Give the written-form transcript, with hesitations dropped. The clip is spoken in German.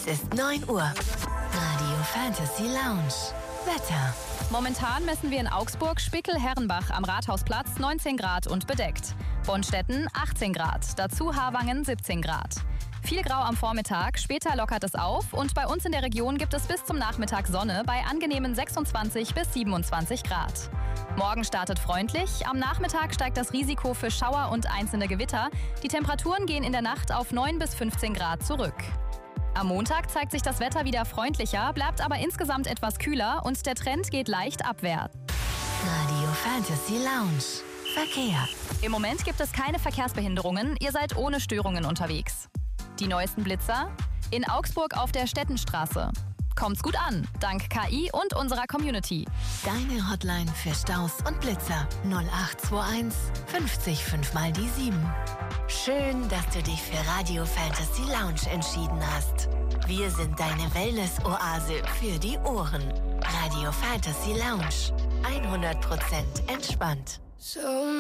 ist 9 Uhr. Radio Fantasy Lounge. Wetter. Momentan messen wir in Augsburg Spickel-Herrenbach am Rathausplatz 19 Grad und bedeckt. Bonstetten 18 Grad, dazu Harwangen 17 Grad. Viel Grau am Vormittag, später lockert es auf und bei uns in der Region gibt es bis zum Nachmittag Sonne bei angenehmen 26 bis 27 Grad. Morgen startet freundlich, am Nachmittag steigt das Risiko für Schauer und einzelne Gewitter. Die Temperaturen gehen in der Nacht auf 9 bis 15 Grad zurück. Am Montag zeigt sich das Wetter wieder freundlicher, bleibt aber insgesamt etwas kühler und der Trend geht leicht abwärts. Radio Fantasy Lounge. Verkehr. Im Moment gibt es keine Verkehrsbehinderungen, ihr seid ohne Störungen unterwegs. Die neuesten Blitzer? In Augsburg auf der Stettenstraße. Kommt's gut an, dank KI und unserer Community. Deine Hotline für Staus und Blitzer 0821 50 5 mal die 7. Schön, dass du dich für Radio Fantasy Lounge entschieden hast. Wir sind deine Wellness-Oase für die Ohren. Radio Fantasy Lounge. 100% entspannt.